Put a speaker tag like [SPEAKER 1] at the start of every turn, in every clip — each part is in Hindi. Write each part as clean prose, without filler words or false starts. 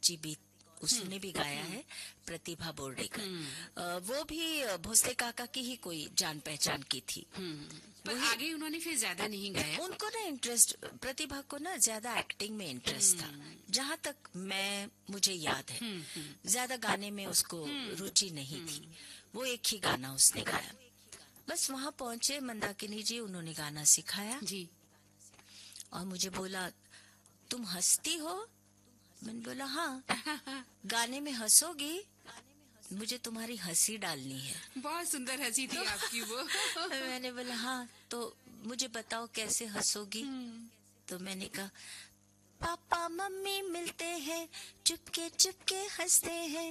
[SPEAKER 1] कच्ची बीत उसने भी गाया है, प्रतिभा बोर्डेकर। वो भी भोसले काका की ही कोई जान पहचान की थी।
[SPEAKER 2] पर आगे उन्होंने फिर ज्यादा नहीं गाया।
[SPEAKER 1] उनको ना इंटरेस्ट, प्रतिभा को ना ज्यादा एक्टिंग में इंटरेस्ट था, जहाँ तक मुझे याद है। ज्यादा गाने में उसको रुचि नहीं थी। वो एक ही गाना उसने गाया। बस वहाँ पहुंचे मंदाकिनी जी, उन्होंने गाना सिखाया
[SPEAKER 2] जी।
[SPEAKER 1] और मुझे बोला तुम हंसती हो? मैंने बोला हाँ। गाने में हंसोगी? मुझे तुम्हारी हंसी डालनी है।
[SPEAKER 2] बहुत सुंदर हंसी थी आपकी वो।
[SPEAKER 1] मैंने बोला हाँ, तो मुझे बताओ कैसे हंसोगी? तो मैंने कहा पापा मम्मी मिलते हैं, चुपके चुपके हंसते हैं।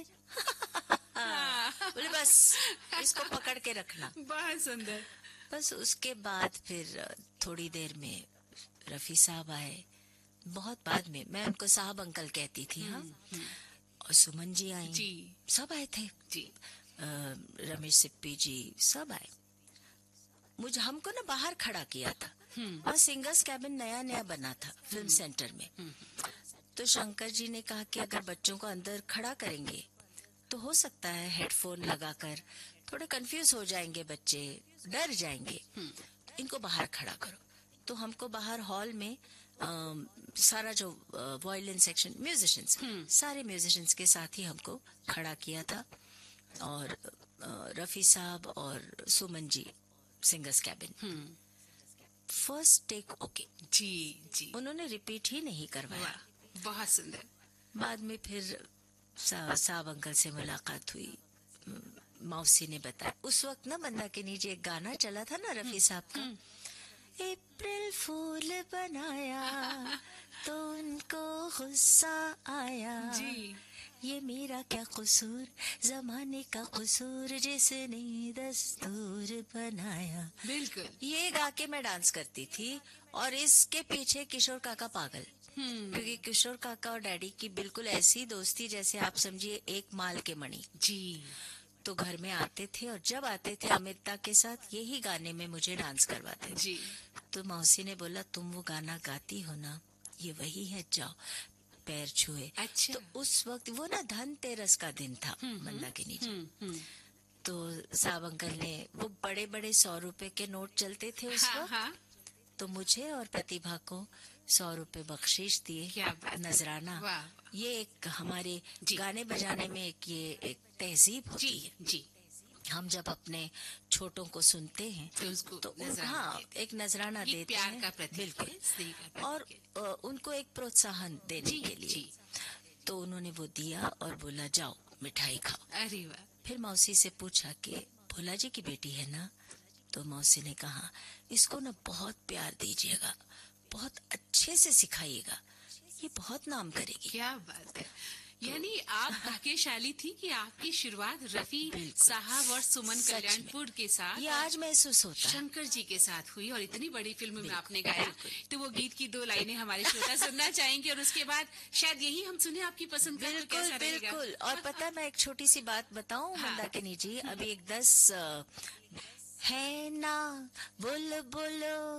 [SPEAKER 1] बोले बस इसको पकड़ के रखना।
[SPEAKER 2] बहुत सुंदर।
[SPEAKER 1] बस उसके बाद फिर थोड़ी देर में रफी साहब आए, बहुत बाद में। मैं उनको साहब अंकल कहती थी। हाँ, और सुमन जी आई
[SPEAKER 2] जी।
[SPEAKER 1] सब आए थे
[SPEAKER 2] जी।
[SPEAKER 1] रमेश सिप्पी जी सब आए। हमको ना बाहर खड़ा किया था। वहाँ सिंगर्स कैबिन नया नया बना था फिल्म सेंटर में। तो शंकर जी ने कहा कि अगर बच्चों को अंदर खड़ा करेंगे तो हो सकता है हेडफोन लगाकर थोड़े कंफ्यूज हो जाएंगे बच्चे, डर जाएंगे, इनको बाहर खड़ा करो। तो हमको बाहर हॉल में सारा जो वायलिन सेक्शन म्यूजिशियंस, सारे म्यूजिशियंस के साथ ही हमको खड़ा किया था। और रफी साहब और Suman ji singers cabin. First take okay.
[SPEAKER 2] जी जी।
[SPEAKER 1] उन्होंने रिपीट ही नहीं करवाया।
[SPEAKER 2] बहुत सुंदर।
[SPEAKER 1] बाद में फिर साहब अंकल से मुलाकात हुई। मौसी ने बताया उस वक्त ना मंदाकिनी जी एक गाना चला था ना रफी साहब का, अप्रैल फूल बनाया तो उनको गुस्सा आया
[SPEAKER 2] जी।
[SPEAKER 1] ये मेरा क्या कसूर, जमाने का कसूर जिसने दस्तूर बनाया।
[SPEAKER 2] बिल्कुल।
[SPEAKER 1] ये गा के मैं डांस करती थी और इसके पीछे किशोर काका पागल। क्योंकि किशोर काका और डैडी की बिल्कुल ऐसी दोस्ती जैसे आप समझिए एक माल के मणि।
[SPEAKER 2] जी।
[SPEAKER 1] तो घर में आते थे और जब आते थे अमिता के साथ यही गाने में मुझे डांस करवाते थे।
[SPEAKER 2] जी।
[SPEAKER 1] तो मौसी ने बोला तुम वो गाना गाती हो ना, ये वही है, जाओ पैर छुए।
[SPEAKER 2] अच्छा।
[SPEAKER 1] तो उस वक्त वो ना धनतेरस का दिन था मंदाकिनी जी। तो साहब अंकल ने वो बड़े बड़े 100 रुपए के नोट चलते थे उस वक्त। तो मुझे और प्रतिभा को 100 रुपए बख्शीश दिए, नजराना। ये एक हमारे गाने बजाने में एक तहजीब होती है।
[SPEAKER 2] जी।
[SPEAKER 1] हम जब अपने छोटों को सुनते हैं तो हाँ एक नजराना देते हैं, बिल्कुल, और उनको एक प्रोत्साहन देने के लिए। तो उन्होंने वो दिया और बोला जाओ मिठाई खाओ।
[SPEAKER 2] अरे वाह। फिर
[SPEAKER 1] मौसी से पूछा कि भोला जी की बेटी है ना? तो मौसी ने कहा इसको ना बहुत प्यार दीजिएगा, बहुत अच्छे से सिखाइएगा, ये बहुत नाम करेगी।
[SPEAKER 2] क्या बात है। यानी आप भाग्यशाली थी कि आपकी शुरुआत रफी साहब और सुमन कल्याणपुर के साथ,
[SPEAKER 1] ये आज महसूस होता है,
[SPEAKER 2] शंकर जी के साथ हुई और इतनी बड़ी फिल्म में आपने गाया। तो वो गीत की 2 लाइनें हमारे श्रोता सुनना चाहेंगे और उसके बाद शायद यही हम सुने आपकी पसंद का।
[SPEAKER 1] बिल्कुल बिल्कुल। और पता मैं एक छोटी सी बात बताऊं मंदाकिनी जी, अभी एक 10 है ना बोलो बोलो